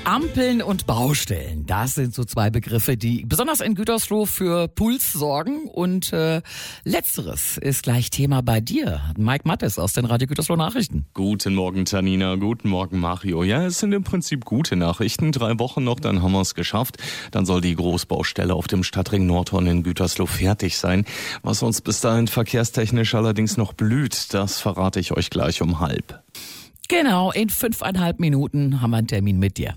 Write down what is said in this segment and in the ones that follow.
Ampeln und Baustellen, das sind so zwei Begriffe, die besonders in Gütersloh für Puls sorgen. Und letzteres ist gleich Thema bei dir. Mike Mattes aus den Radio Gütersloh Nachrichten. Guten Morgen, Tanina. Guten Morgen, Mario. Ja, es sind im Prinzip gute Nachrichten. 3 Wochen noch, dann haben wir es geschafft. Dann soll die Großbaustelle auf dem Stadtring Nordhorn in Gütersloh fertig sein. Was uns bis dahin verkehrstechnisch allerdings noch blüht, das verrate ich euch gleich um 12:30. Genau, in 5,5 Minuten haben wir einen Termin mit dir.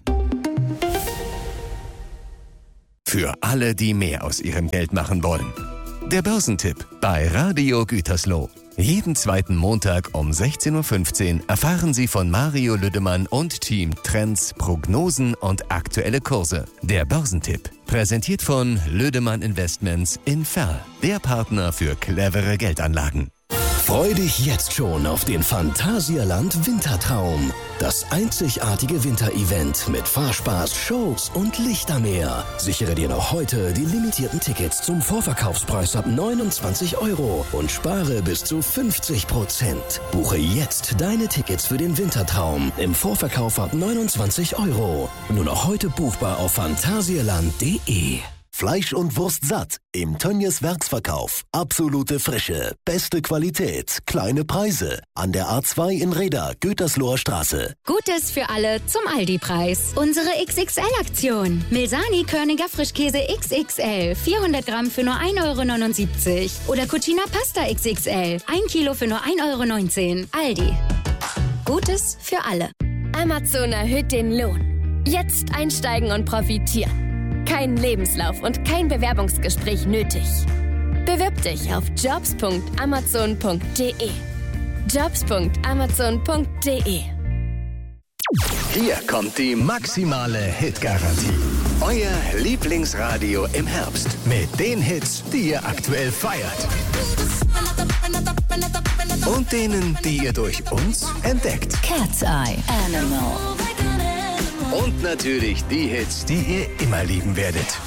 Für alle, die mehr aus ihrem Geld machen wollen. Der Börsentipp bei Radio Gütersloh. Jeden zweiten Montag um 16:15 Uhr erfahren Sie von Mario Lüdemann und Team Trends, Prognosen und aktuelle Kurse. Der Börsentipp, präsentiert von Lüdemann Investments in Verl, der Partner für clevere Geldanlagen. Freu dich jetzt schon auf den Phantasialand Wintertraum. Das einzigartige Winterevent mit Fahrspaß, Shows und Lichtermeer. Sichere dir noch heute die limitierten Tickets zum Vorverkaufspreis ab 29 € und spare bis zu 50%. Buche jetzt deine Tickets für den Wintertraum im Vorverkauf ab 29 €. Nur noch heute buchbar auf phantasialand.de. Fleisch und Wurst satt im Tönnies Werksverkauf. Absolute Frische, beste Qualität, kleine Preise. An der A2 in Reda, Gütersloher Straße. Gutes für alle zum Aldi-Preis. Unsere XXL-Aktion. Milsani Körniger Frischkäse XXL. 400 Gramm für nur 1,79 € Oder Cucina Pasta XXL. 1 Kilo für nur 1,19 € Aldi. Gutes für alle. Amazon erhöht den Lohn. Jetzt einsteigen und profitieren. Kein Lebenslauf und kein Bewerbungsgespräch nötig. Bewirb dich auf jobs.amazon.de. jobs.amazon.de. Hier kommt die maximale Hitgarantie. Euer Lieblingsradio im Herbst. Mit den Hits, die ihr aktuell feiert. Und denen, die ihr durch uns entdeckt. Cat's Eye, Animal. Und natürlich die Hits, die ihr immer lieben werdet.